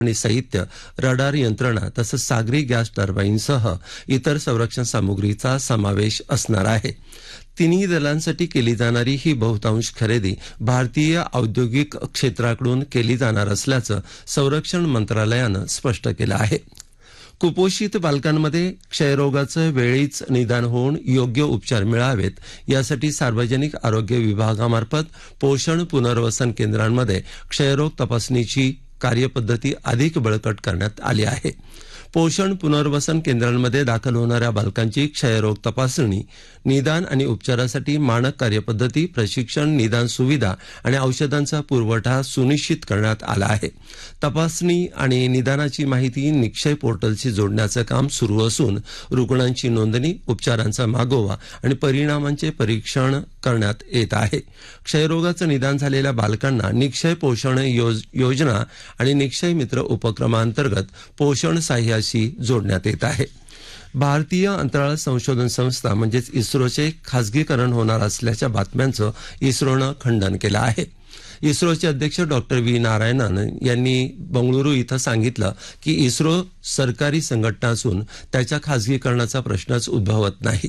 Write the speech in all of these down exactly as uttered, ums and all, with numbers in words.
आणि साहित्य, रडार यंत्रणा तसंच सागरी गॅस टर्बाईनसह इतर संरक्षण सामुग्रीचा समावेश असणार आहे. तिन्ही दलांसाठी केली जाणारी ही बहुतांश खरेदी भारतीय औद्योगिक क्षेत्राकडून केली जाणार असल्याचं संरक्षण मंत्रालयानं स्पष्ट केलं आहे. कुपोषित बालकांमध्ये क्षयरोगाचं वेळीच निदान होऊन योग्य उपचार मिळावेत यासाठी सार्वजनिक आरोग्य विभागामार्फत पोषण पुनर्वसन केंद्रांमध्ये क्षयरोग तपासणीची कार्यपद्धती अधिक बळकट करण्यात आली आहे. पोषण पुनर्वसन केंद्रांमध्ये दाखल होणाऱ्या बालकांची क्षयरोग तपासणी, निदान आणि उपचारासाठी मानक कार्यपद्धती, प्रशिक्षण, निदान सुविधा आणि औषधांचा पुरवठा सुनिश्चित करण्यात आला आहे. तपासणी आणि निदानाची माहिती निक्षय पोर्टलशी जोडण्याचं काम सुरू असून रुग्णांची नोंदणी, उपचारांचा मागोवा आणि परिणामांचे परीक्षण करण्यात येत आहे. क्षयरोगाचं निदान झालेल्या बालकांना निक्षय पोषण योज, योजना आणि निक्षय मित्र उपक्रमांतर्गत पोषण सहाय्याशी जोडण्यात येत आहे. भारतीय अंतराळ संशोधन संस्था म्हणजेच इस्रोचे खासगीकरण होणार असल्याच्या बातम्यांचं इस्रोनं खंडन केलं आहे. इस्रोचे अध्यक्ष डॉक्टर व्ही नारायणन यांनी बंगळुरू इथं सांगितलं की इस्रो सरकारी संघटना असून त्याच्या खासगीकरणाचा प्रश्नच उद्भवत नाही.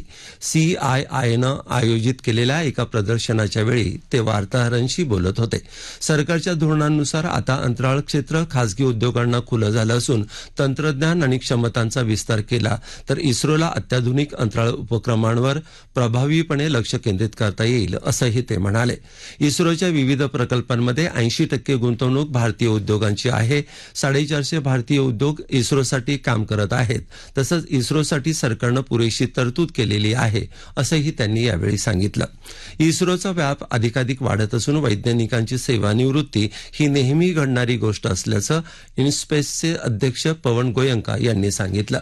सीआयआयनं आयोजित केलेल्या एका प्रदर्शनाच्या वेळी ते वार्ताहरांशी बोलत होते. सरकारच्या धोरणांनुसार आता अंतराळ क्षेत्र खासगी उद्योगांना खुलं झालं असून तंत्रज्ञान आणि क्षमतांचा विस्तार केला तर इस्रोला अत्याधुनिक अंतराळ उपक्रमांवर प्रभावीपणे लक्ष केंद्रित करता येईल असंही ते म्हणाले. इस्रोच्या विविध प्रकल्पांमध्ये ऐंशी टक्के गुंतवणूक भारतीय उद्योगांची आहे. साडेचारशे भारतीय उद्योग इस्रोसाठी काम करत आहेत. तसंच इस्रोसाठी सरकारनं पुरेशी तरतूद केलेली आहे असंही त्यांनी यावेळी सांगितलं. इस्रोचा व्याप अधिकाधिक वाढत असून वैज्ञानिकांची सेवानिवृत्ती ही नेहमी घडणारी गोष्ट असल्याचं इन्स्पेसचे अध्यक्ष पवन गोयंका यांनी सांगितलं.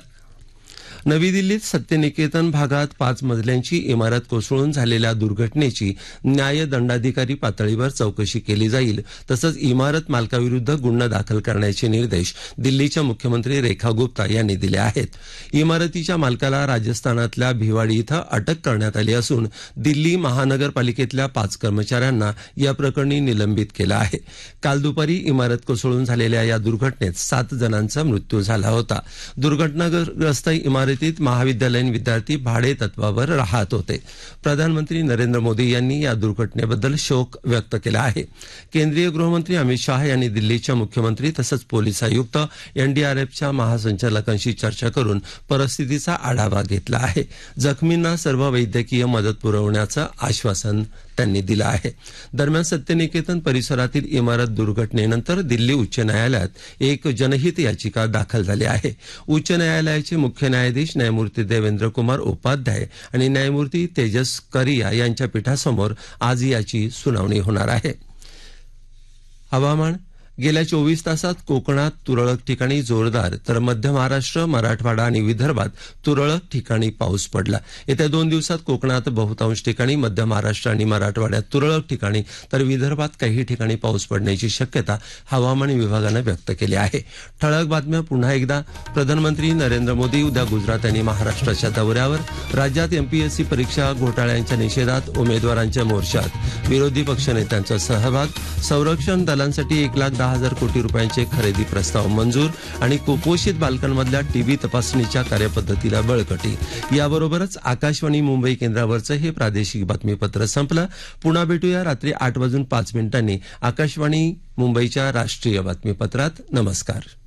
नवी दिल्लीत सत्यनिकेतन भागात पाच मजल्यांची इमारत कोसळून झालेल्या दुर्घटनेची न्याय दंडाधिकारी पातळीवर चौकशी केली जाईल. तसंच इमारत मालकाविरुद्ध गुन्हा दाखल करण्याचे निर्देश दिल्लीच्या मुख्यमंत्री रेखा गुप्ता यांनी दिले आहेत. इमारतीच्या मालकाला राजस्थानातल्या भिवाडी इथं अटक करण्यात आली असून दिल्ली महानगरपालिकेतल्या पाच कर्मचाऱ्यांना या प्रकरणी निलंबित केलं आहे. काल दुपारी इमारत कोसळून झालेल्या या दुर्घटनेत सात जणांचा मृत्यू झाला होता. दुर्घटनाग्रस्त इमारत महाविद्यालयीन विद्यार्थी भाडे तत्वावर राहत होते. प्रधानमंत्री नरेंद्र मोदी यांनी या दुर्घटनेबद्दल शोक व्यक्त केला आहे. केंद्रीय गृहमंत्री अमित शाह यांनी दिल्लीच्या मुख्यमंत्री तसंच पोलीस आयुक्त, एनडीआरएफच्या महासंचालकांशी चर्चा करून परिस्थितीचा आढावा घेतला आहे. जखमींना सर्व वैद्यकीय मदत पुरवण्याचं आश्वासन त्यांनी दिलं आहे. दरम्यान सत्यनिकेतन परिसरातील इमारत दुर्घटनेनंतर दिल्ली उच्च न्यायालयात एक जनहित याचिका दाखल झाली आहे. उच्च न्यायालयाचे मुख्य न्यायाधीश न्यायमूर्ती देवेंद्र कुमार उपाध्याय आणि न्यायमूर्ती तेजस करिया यांच्या पीठासमोर आज याची सुनावणी होणार आहे. हवामान. गेल्या चोवीस तासात कोकणात तुरळक ठिकाणी जोरदार तर मध्य महाराष्ट्र, मराठवाडा आणि विदर्भात तुरळक ठिकाणी पाऊस पडला. येत्या दोन दिवसात कोकणात बहुतांश ठिकाणी, मध्य महाराष्ट्र आणि मराठवाड्यात तुरळक ठिकाणी तर विदर्भात काही ठिकाणी पाऊस पडण्याची शक्यता हवामान विभागानं व्यक्त केली आहे. ठळक बातम्या पुन्हा एकदा. प्रधानमंत्री नरेंद्र मोदी उद्या गुजरात आणि महाराष्ट्राच्या दौऱ्यावर. राज्यात एमपीएससी परीक्षा घोटाळ्यांच्या निषेधात उमेदवारांच्या मोर्चात विरोधी पक्षनेत्यांचा सहभाग. संरक्षण दलांसाठी एक लाख दहा हजार कोटी रुपयांचे खरेदी प्रस्ताव मंजूर आणि कुपोषित बालकांमधल्या टीबी तपासणीच्या कार्यपद्धतीला बळकटी. याबरोबरच आकाशवाणी मुंबई केंद्रावरचं हे प्रादेशिक बातमीपत्र संपलं. पुन्हा भेटूया रात्री आठ वाजून पाच मिनिटांनी आकाशवाणी मुंबईच्या राष्ट्रीय बातमीपत्रात. नमस्कार.